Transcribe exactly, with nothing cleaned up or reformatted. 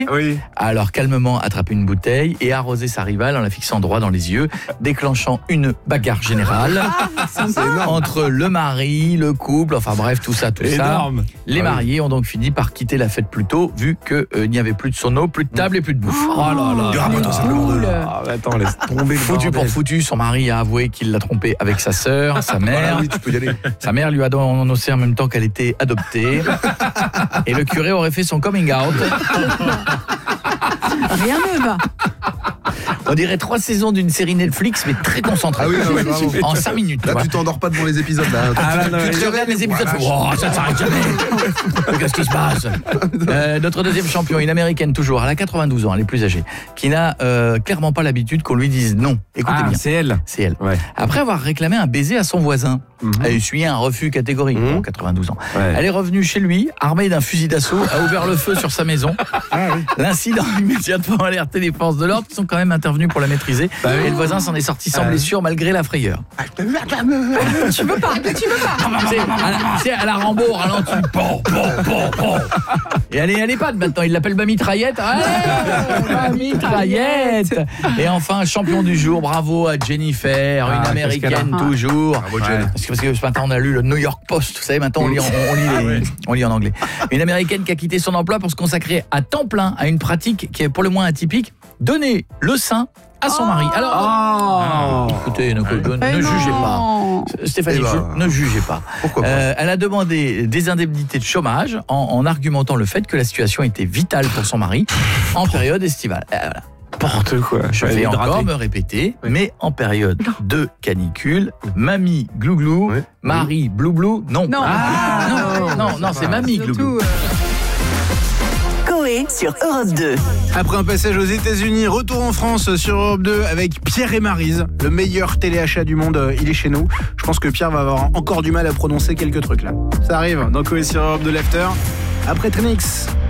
Oui. Alors calmement attraper une bouteille et arroser sa rivale en la fixant droit dans les yeux, déclenchant une bagarre générale entre le mari, le couple, enfin bref, tout ça, tout énorme. ça. Les mariés ont donc fini par quitter la fête plus tôt, vu qu'il euh, n'y avait plus de sono, plus de table et plus de bouffe. Oh, oh là là. Ramène-toi simplement de là. Ah, attends, laisse tomber. Foutu pour foutu, son mari a avoué qu'il l'a trompé avec sa sœur, sa mère. Ah oui, tu peux y aller. Sa mère lui a annoncé en même temps qu'elle était adoptée. Et le curé aurait fait son coming out. Rien ne va. On dirait trois saisons d'une série Netflix, mais très concentrée. Ah oui, non, mais bravo. En cinq minutes. Là, tu tu t'endors pas devant les épisodes. Là. Ah là, tu, non, tu te je regarde réveilles, les épisodes, voilà. oh, ça ne s'arrête jamais. Qu'est-ce qui se passe? euh, Notre deuxième champion, une américaine toujours, elle a quatre-vingt-douze ans, elle est plus âgée, qui n'a euh, clairement pas l'habitude qu'on lui dise non. Écoutez Ah, bien. c'est elle. C'est elle. Ouais. Après avoir réclamé un baiser à son voisin, Mhm. elle a essuyé un refus catégorique, Mhm. bon, quatre-vingt-douze ans. Ouais. Elle est revenue chez lui, armée d'un fusil d'assaut, a ouvert le feu sur sa maison. L'incident a immédiatement alerté les forces de l'ordre qui sont quand même intervenues pour la maîtriser. Bah oui. Et le voisin s'en est sorti sans Ah. blessure malgré la frayeur. Tu veux pas, tu veux pas. C'est à la, c'est à la Rambo, au ralenti. Bon, bon, bon, bon. Et elle est, elle est pas maintenant, il l'appelle ma mitraillette. Allez, ma mitraillette. Et enfin, champion du jour, bravo à Jennifer, Ah, une qu'est-ce américaine qu'elle a toujours. Bravo, Jen. Parce que, parce que ce matin, on a lu le New York Post, vous savez, maintenant on lit, en, on, lit les- on lit en anglais. Une américaine qui a quitté son emploi pour se consacrer à temps plein à une pratique qui est pour le moins atypique, donner le sein à son mari. Alors, Oh. écoutez, ne, ne, Eh ne non. jugez pas. Stéphanie, Eh ben, je- ne jugez pas. Pourquoi pas Euh, elle a demandé des indemnités de chômage en, en argumentant le fait que la situation était vitale pour son mari en période estivale. Euh, voilà. N'importe quoi. Je Elle vais est encore hydratée. me répéter, Oui. mais en période de canicule, mamie glouglou, Oui. Marie bloublou, non. Non. Ah, non, non, non, c'est mamie glouglou. Surtout, euh, Coé sur Europe deux. Après un passage aux États-Unis, retour en France sur Europe deux avec Pierre et Maryse, le meilleur téléachat du monde, euh, il est chez nous. Je pense que Pierre va avoir encore du mal à prononcer quelques trucs là. Ça arrive dans Coé sur Europe deux l'after. Après Trinix.